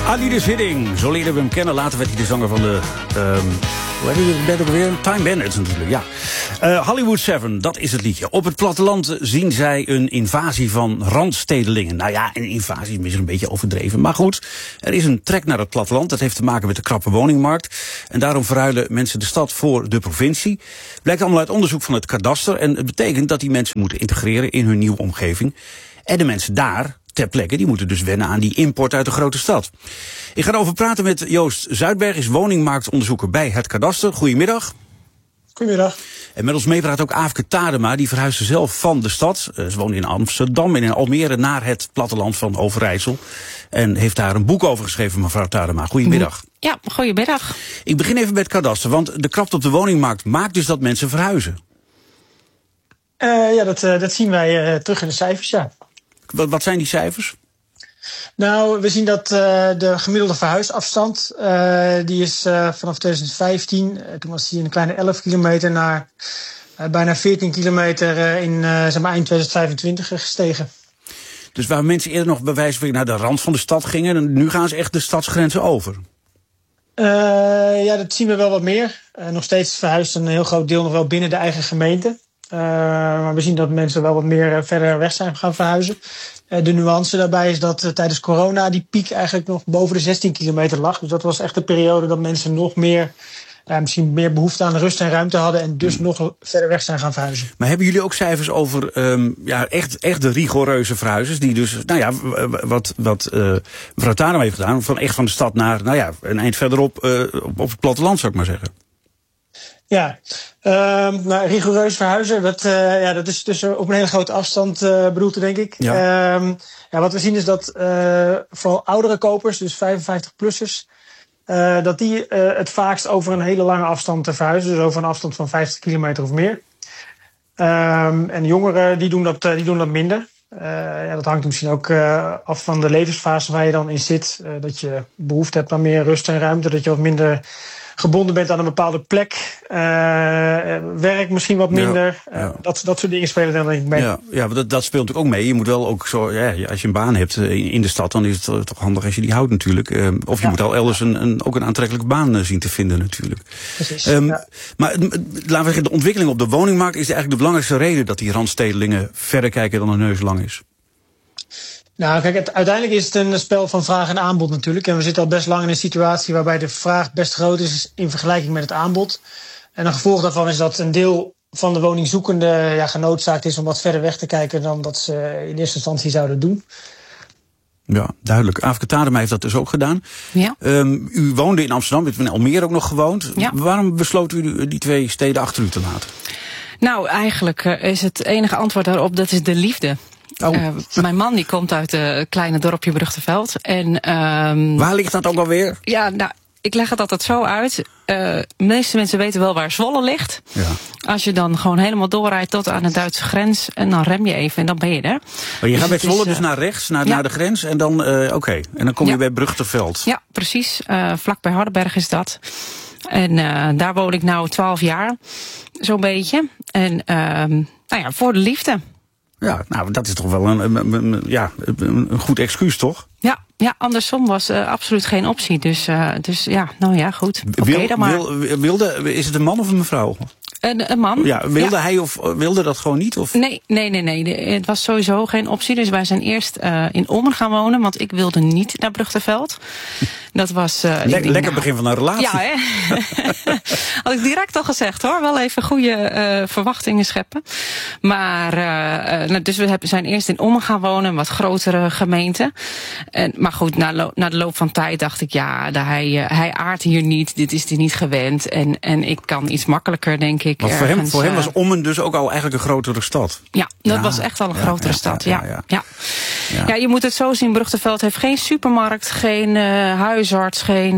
Alides Hidding, zo leren we hem kennen. Later werd hij de zanger van de... hoe heet je het ook weer? Time Bandits natuurlijk, ja. Hollywood 7, dat is het liedje. Op het platteland zien zij een invasie van randstedelingen. Nou ja, een invasie is misschien een beetje overdreven. Maar goed, er is een trek naar het platteland. Dat heeft te maken met de krappe woningmarkt. En daarom verruilen mensen de stad voor de provincie. Blijkt allemaal uit onderzoek van het kadaster. En het betekent dat die mensen moeten integreren in hun nieuwe omgeving. En de mensen daar... ter plekke, die moeten dus wennen aan die import uit de grote stad. Ik ga erover praten met Joost Zuidberg, is woningmarktonderzoeker bij het kadaster. Goedemiddag. Goedemiddag. En met ons meepraat ook Aafke Tadema, die verhuisde zelf van de stad. Ze woont in Amsterdam en in Almere naar het platteland van Overijssel. En heeft daar een boek over geschreven, mevrouw Tadema. Goedemiddag. Ja, goedemiddag. Ik begin even bij het kadaster, want de krapte op de woningmarkt maakt dus dat mensen verhuizen. Dat zien wij terug in de cijfers, ja. Wat zijn die cijfers? Nou, we zien dat de gemiddelde verhuisafstand, die is vanaf 2015, toen was die een kleine 11 kilometer naar bijna 14 kilometer in eind 2025 gestegen. Dus waar mensen eerder nog bij wijze van naar de rand van de stad gingen, en nu gaan ze echt de stadsgrenzen over? Dat zien we wel wat meer. Nog steeds verhuist een heel groot deel nog wel binnen de eigen gemeente. Maar we zien dat mensen wel wat meer verder weg zijn gaan verhuizen. De nuance daarbij is dat tijdens corona die piek eigenlijk nog boven de 16 kilometer lag. Dus dat was echt de periode dat mensen nog meer, misschien meer behoefte aan rust en ruimte hadden en dus nog verder weg zijn gaan verhuizen. Maar hebben jullie ook cijfers over echt de rigoureuze verhuizers die dus, wat mevrouw Tadema heeft gedaan, van de stad naar, een eind verderop op het platteland, zou ik maar zeggen? Ja, rigoureus verhuizen, dat is dus op een hele grote afstand bedoeld, denk ik. Ja. Wat we zien is dat vooral oudere kopers, dus 55-plussers, dat die het vaakst over een hele lange afstand verhuizen. Dus over een afstand van 50 kilometer of meer. En jongeren die doen dat minder. Dat hangt misschien ook af van de levensfase waar je dan in zit. Dat je behoefte hebt aan meer rust en ruimte, dat je wat minder gebonden bent aan een bepaalde plek, werk misschien wat minder. Dat soort dingen spelen dan denk ik mee. Ja, dat speelt natuurlijk ook mee. Je moet wel ook zo, als je een baan hebt in de stad, dan is het toch handig als je die houdt natuurlijk. Of je moet al elders ook een aantrekkelijke baan zien te vinden natuurlijk. Precies. Maar laten we zeggen, de ontwikkeling op de woningmarkt is eigenlijk de belangrijkste reden dat die randstedelingen verder kijken dan een neus lang is. Nou, kijk, uiteindelijk is het een spel van vraag en aanbod natuurlijk. En we zitten al best lang in een situatie waarbij de vraag best groot is in vergelijking met het aanbod. En een gevolg daarvan is dat een deel van de woningzoekenden genoodzaakt is om wat verder weg te kijken dan dat ze in eerste instantie zouden doen. Ja, duidelijk. Aafke Tadema heeft dat dus ook gedaan. Ja. U woonde in Amsterdam, u heeft in Almere ook nog gewoond. Ja. Waarom besloot u die twee steden achter u te laten? Nou, eigenlijk is het enige antwoord daarop, dat is de liefde. Mijn man die komt uit het kleine dorpje Brugteveld. Waar ligt dat ook alweer? Ja, nou, ik leg het altijd zo uit. De meeste mensen weten wel waar Zwolle ligt. Ja. Als je dan gewoon helemaal doorrijdt tot aan de Duitse grens, en dan rem je even en dan ben je er. Maar je gaat bij Zwolle dus naar rechts, naar de grens, en dan, en dan kom je bij Brugteveld. Ja, precies. Vlak bij Hardenberg is dat. En daar woon ik nou 12 jaar, zo'n beetje. En voor de liefde. Ja, nou, dat is toch wel een goed excuus, toch? Ja, andersom was absoluut geen optie. Dus goed. Oké, dan maar. Is het een man of een mevrouw? Een man. Ja, hij of wilde dat gewoon niet? Of? Nee. Het was sowieso geen optie. Dus wij zijn eerst in Ommen gaan wonen, want ik wilde niet naar Brugteveld. Dat was... lekker begin van een relatie. Ja, hè? Had ik direct al gezegd, hoor. Wel even goede verwachtingen scheppen. Maar, dus we zijn eerst in Ommen gaan wonen, een wat grotere gemeente. Maar goed, na de loop van tijd dacht ik, hij aardt hier niet. Dit is hij niet gewend. En ik kan iets makkelijker, denk ik. Want voor hem was Ommen dus ook al eigenlijk een grotere stad. Ja, dat was echt al een grotere stad. Ja, je moet het zo zien. Brugteveld heeft geen supermarkt, geen huisarts, geen...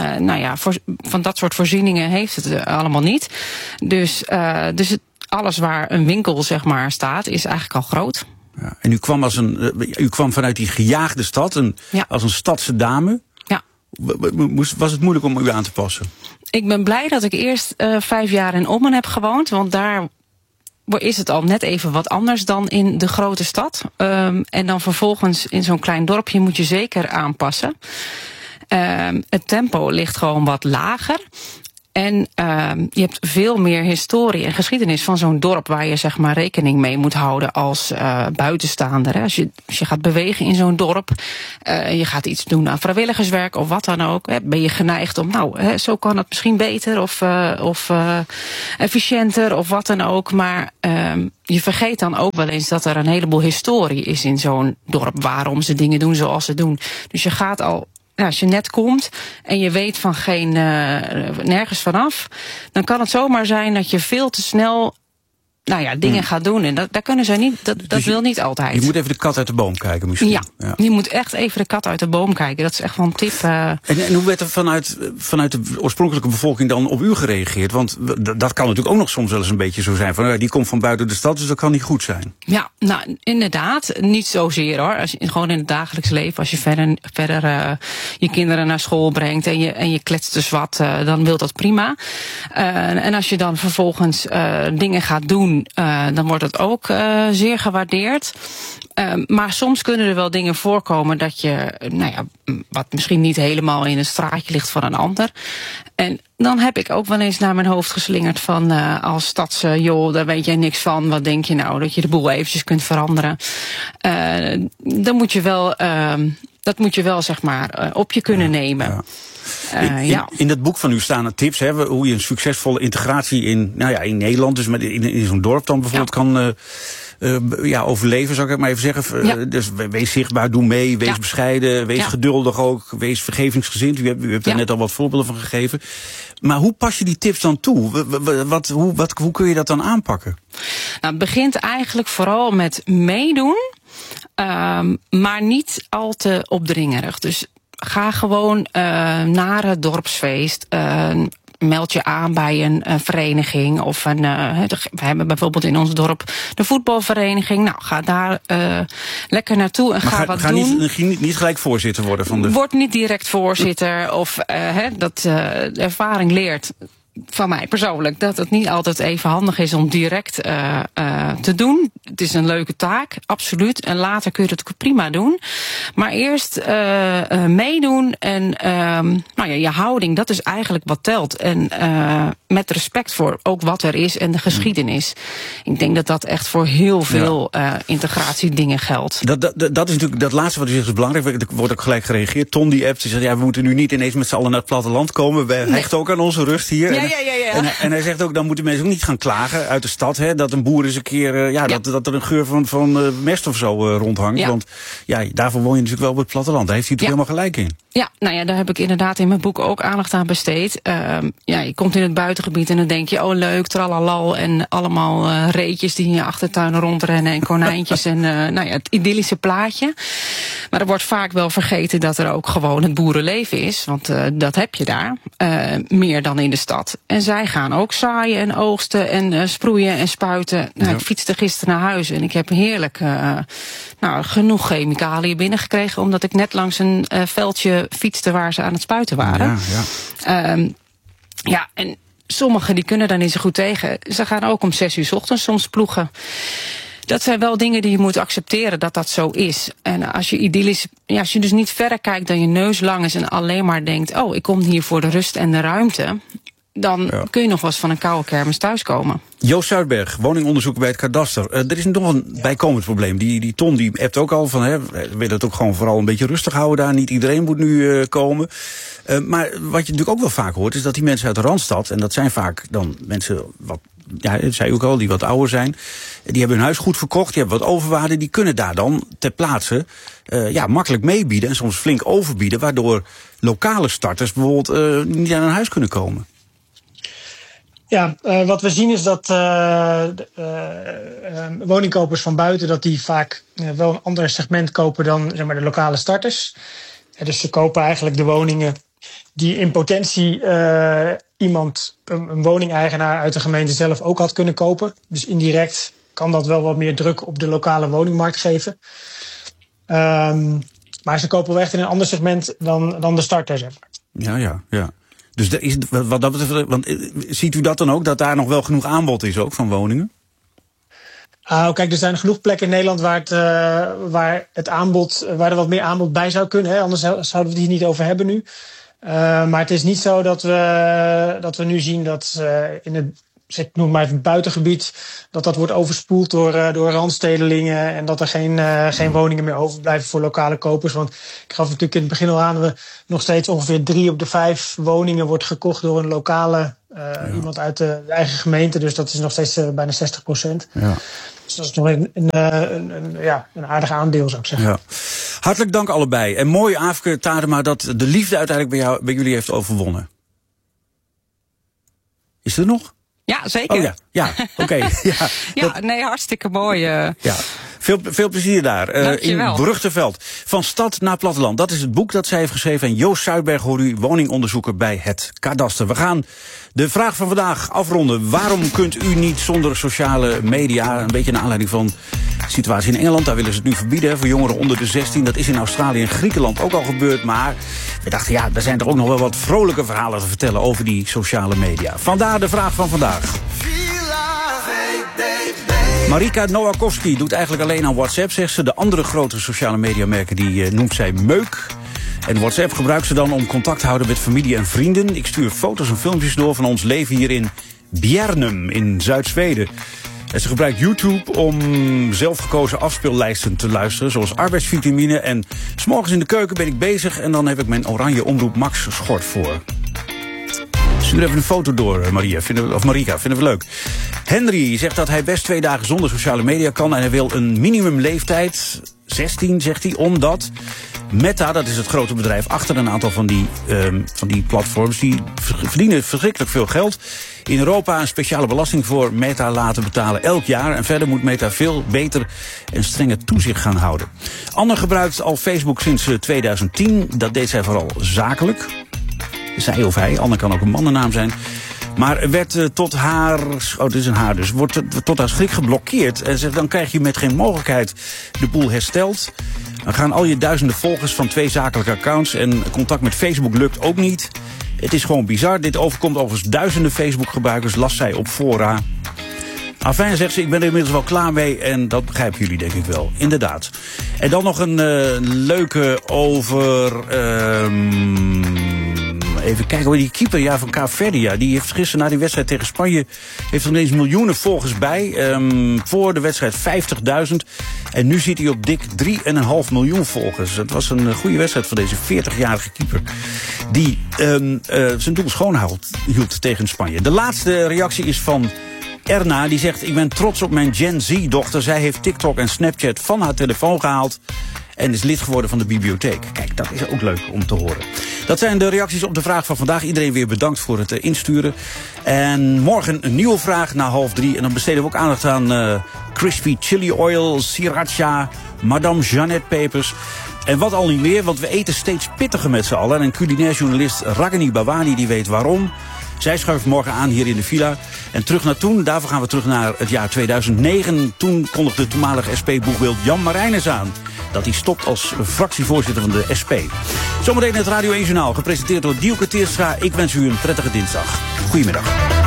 van dat soort voorzieningen heeft het allemaal niet. Dus alles waar een winkel, zeg maar, staat, is eigenlijk al groot. Ja, en u kwam vanuit die gejaagde stad, als een stadse dame. Ja. Was het moeilijk om u aan te passen? Ik ben blij dat ik eerst 5 jaar in Ommen heb gewoond, want daar is het al net even wat anders dan in de grote stad. En dan vervolgens in zo'n klein dorpje moet je zeker aanpassen. Het tempo ligt gewoon wat lager. En je hebt veel meer historie en geschiedenis van zo'n dorp waar je zeg maar rekening mee moet houden als buitenstaander. Hè. Als je gaat bewegen in zo'n dorp, je gaat iets doen aan vrijwilligerswerk of wat dan ook. Hè, ben je geneigd om, zo kan het misschien beter of efficiënter of wat dan ook. Maar je vergeet dan ook wel eens dat er een heleboel historie is in zo'n dorp. Waarom ze dingen doen zoals ze doen. Dus je gaat al... als je net komt en je weet van nergens vanaf, dan kan het zomaar zijn dat je veel te snel dingen gaat doen. En daar kunnen ze niet, dat dus wil niet altijd. Je moet even de kat uit de boom kijken misschien. Ja, je moet echt even de kat uit de boom kijken. Dat is echt wel een tip. En hoe werd er vanuit de oorspronkelijke bevolking dan op u gereageerd? Want dat kan natuurlijk ook nog soms wel eens een beetje zo zijn. Van die komt van buiten de stad, dus dat kan niet goed zijn. Ja, nou inderdaad. Niet zozeer hoor. Als je, gewoon in het dagelijks leven, als je verder je kinderen naar school brengt en je kletst dus wat, dan wil dat prima. En als je dan vervolgens dingen gaat doen, dan wordt het ook zeer gewaardeerd. Maar soms kunnen er wel dingen voorkomen dat je, wat misschien niet helemaal in een straatje ligt van een ander. En dan heb ik ook wel eens naar mijn hoofd geslingerd van als joh, daar weet jij niks van. Wat denk je nou, dat je de boel eventjes kunt veranderen? Dan moet je wel, dat moet je wel zeg maar op je kunnen nemen. Ja. In dat boek van u staan er tips, hoe je een succesvolle integratie in Nederland, dus in zo'n dorp dan bijvoorbeeld kan overleven, zou ik maar even zeggen. Ja. Dus wees zichtbaar, doe mee, wees bescheiden, wees geduldig ook, wees vergevingsgezind. U hebt er net al wat voorbeelden van gegeven. Maar hoe pas je die tips dan toe? Hoe kun je dat dan aanpakken? Nou, het begint eigenlijk vooral met meedoen, maar niet al te opdringerig. Dus ga gewoon naar het dorpsfeest. Meld je aan bij een vereniging. Of we hebben bijvoorbeeld in ons dorp de voetbalvereniging. Nou, ga daar lekker naartoe en ga wat doen. Niet gelijk voorzitter worden van de... Word niet direct voorzitter. Of de ervaring leert van mij persoonlijk dat het niet altijd even handig is om direct te doen. Het is een leuke taak, absoluut. En later kun je het prima doen. Maar eerst meedoen en je houding, dat is eigenlijk wat telt. En met respect voor ook wat er is en de geschiedenis. Ik denk dat dat echt voor heel veel integratiedingen geldt. Dat is natuurlijk, dat laatste wat u zegt is belangrijk. Er wordt ook gelijk gereageerd. Ton die appt, die zegt, we moeten nu niet ineens met z'n allen naar het platteland komen. We hechten ook aan onze rust hier. Ja. En hij zegt ook, dan moeten mensen ook niet gaan klagen uit de stad. Dat een boer eens een keer, dat er een geur van mest of zo rondhangt. Ja. Want daarvoor woon je natuurlijk wel op het platteland. Daar heeft hij natuurlijk helemaal gelijk in. Ja, daar heb ik inderdaad in mijn boek ook aandacht aan besteed. Je komt in het buitengebied en dan denk je, oh leuk, tralalal. En allemaal reetjes die in je achtertuin rondrennen en konijntjes. En het idyllische plaatje. Maar er wordt vaak wel vergeten dat er ook gewoon het boerenleven is. Want dat heb je daar. Meer dan in de stad. En zij gaan ook zaaien en oogsten en sproeien en spuiten. Ik fietste gisteren naar huis en ik heb heerlijk genoeg chemicaliën binnengekregen. Omdat ik net langs een veldje fietste waar ze aan het spuiten waren. En sommigen die kunnen daar niet zo goed tegen. Ze gaan ook om 6 uur 's ochtends soms ploegen. Dat zijn wel dingen die je moet accepteren dat dat zo is. En als je dus niet verder kijkt dan je neus lang is en alleen maar denkt, oh, ik kom hier voor de rust en de ruimte, dan kun je nog wel eens van een koude kermis thuiskomen. Joost Zuidberg, woningonderzoeker bij het Kadaster. Er is nog een bijkomend probleem. Die Ton die appt ook al van, we willen het ook gewoon vooral een beetje rustig houden daar. Niet iedereen moet nu komen. Maar wat je natuurlijk ook wel vaak hoort, is dat die mensen uit de Randstad, en dat zijn vaak dan mensen dat zei u ook al, die wat ouder zijn. Die hebben hun huis goed verkocht, die hebben wat overwaarde. Die kunnen daar dan ter plaatse makkelijk meebieden en soms flink overbieden, waardoor lokale starters bijvoorbeeld niet aan een huis kunnen komen. Ja, wat we zien is dat woningkopers van buiten, dat die vaak wel een ander segment kopen dan zeg maar de lokale starters. Dus ze kopen eigenlijk de woningen die in potentie een woningeigenaar uit de gemeente zelf ook had kunnen kopen. Dus indirect kan dat wel wat meer druk op de lokale woningmarkt geven. Maar ze kopen wel echt in een ander segment dan de starter, zeg maar. Ja. Dus wat dat betreft, want ziet u dat dan ook, dat daar nog wel genoeg aanbod is ook van woningen? Kijk, er zijn genoeg plekken in Nederland waar er wat meer aanbod bij zou kunnen. Hè? Anders zouden we het hier niet over hebben nu. Maar het is niet zo dat we nu zien dat in het, ik noem maar het buitengebied, dat wordt overspoeld door randstedelingen en dat er geen woningen meer overblijven voor lokale kopers. Want ik gaf natuurlijk in het begin al aan, we nog steeds ongeveer 3 op de 5 woningen wordt gekocht door een lokale iemand uit de eigen gemeente. Dus dat is nog steeds bijna 60%. Ja. Dus dat is nog een aardig aandeel, zou ik zeggen. Ja. Hartelijk dank allebei. En mooi, Aafke Tadema, dat de liefde uiteindelijk bij jullie heeft overwonnen. Is er nog? Ja, zeker. Oh ja, oké. Nee, hartstikke mooi. Ja. Veel plezier daar. In Brugteveld. Van stad naar platteland. Dat is het boek dat zij heeft geschreven. En Joost Zuidberg hoor u, woningonderzoeker bij het Kadaster. We gaan de vraag van vandaag afronden. Waarom kunt u niet zonder sociale media? Een beetje naar aanleiding van de situatie in Engeland. Daar willen ze het nu verbieden voor jongeren onder de 16. Dat is in Australië en Griekenland ook al gebeurd. Maar we dachten, er zijn er ook nog wel wat vrolijke verhalen te vertellen over die sociale media. Vandaar de vraag van vandaag. Marika Nowakowski doet eigenlijk alleen aan WhatsApp, zegt ze. De andere grote sociale mediamerken die noemt zij meuk. En WhatsApp gebruikt ze dan om contact te houden met familie en vrienden. Ik stuur foto's en filmpjes door van ons leven hier in Bjärnum in Zuid-Zweden. En ze gebruikt YouTube om zelfgekozen afspeellijsten te luisteren, zoals arbeidsvitamine. En 's morgens in de keuken ben ik bezig en dan heb ik mijn oranje Omroep Max schort voor. Stuur even een foto door, Marika, vinden we leuk. Henry zegt dat hij best 2 dagen zonder sociale media kan en hij wil een minimumleeftijd, 16 zegt hij, omdat Meta, dat is het grote bedrijf achter een aantal van die platforms, die verdienen verschrikkelijk veel geld. In Europa een speciale belasting voor Meta laten betalen elk jaar. En verder moet Meta veel beter en strenger toezicht gaan houden. Anne gebruikt al Facebook sinds 2010. Dat deed zij vooral zakelijk. Zij of hij, Anne kan ook een mannennaam zijn. Maar werd tot haar, het is een haar dus, wordt tot haar schrik geblokkeerd. En zegt, dan krijg je met geen mogelijkheid de boel hersteld. Dan gaan al je duizenden volgers van 2 zakelijke accounts en contact met Facebook lukt ook niet. Het is gewoon bizar. Dit overkomt overigens duizenden Facebook-gebruikers, las zij op fora. Afijn, zegt ze, ik ben er inmiddels wel klaar mee en dat begrijpen jullie denk ik wel. Inderdaad. En dan nog een leuke over... even kijken, die keeper van Kaapverdia, die heeft gisteren na die wedstrijd tegen Spanje heeft er ineens miljoenen volgers bij. Voor de wedstrijd 50.000. En nu zit hij op dik 3,5 miljoen volgers. Het was een goede wedstrijd voor deze 40-jarige keeper. Die zijn doel schoon hield tegen Spanje. De laatste reactie is van Erna, die zegt, ik ben trots op mijn Gen Z-dochter. Zij heeft TikTok en Snapchat van haar telefoon gehaald en is lid geworden van de bibliotheek. Kijk, dat is ook leuk om te horen. Dat zijn de reacties op de vraag van vandaag. Iedereen weer bedankt voor het insturen. En morgen een nieuwe vraag na 2:30. En dan besteden we ook aandacht aan crispy chili oil, sriracha, Madame Jeannette pepers. En wat al niet meer, want we eten steeds pittiger met z'n allen. En een culinair journalist, Ragini Bawani, die weet waarom. Zij schuift morgen aan hier in de villa. En terug naar toen, daarvoor gaan we terug naar het jaar 2009. Toen kondigde de toenmalige SP-boegbeeld Jan Marijnes aan dat hij stopt als fractievoorzitter van de SP. Zometeen het Radio 1 Journaal, gepresenteerd door Dielke Teerstra. Ik wens u een prettige dinsdag. Goedemiddag.